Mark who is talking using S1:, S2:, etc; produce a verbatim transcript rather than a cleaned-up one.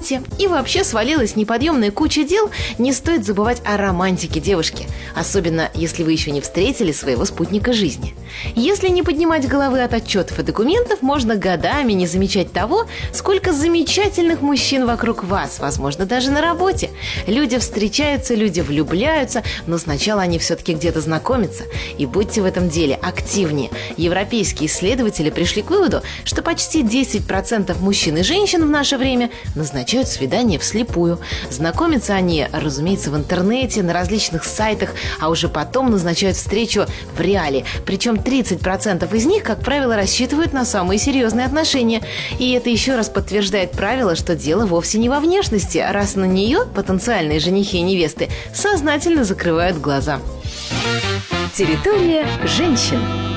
S1: работе и вообще свалилась неподъемная куча дел, не стоит забывать о романтике, девушки. Особенно, если вы еще не встретили своего спутника жизни. Если не поднимать головы от отчетов и документов, можно годами не замечать того, сколько замечательных мужчин вокруг вас, возможно, даже на работе. Люди встречаются, люди влюбляются, но сначала они все-таки где-то знакомятся. И будьте в этом деле активнее. Европейские исследователи пришли к выводу, что почти десять процентов мужчин и женщин в наше время назначают свидания вслепую. Знакомятся они, разумеется, в интернете, на различных сайтах, а уже потом назначают встречу в реале. Причем тридцать процентов из них, как правило, рассчитывают на самые серьезные отношения. И это еще раз подтверждает правило, что дело вовсе не во внешности, раз на нее потенциальные женихи и невесты сознательно закрывают глаза.
S2: Территория женщин.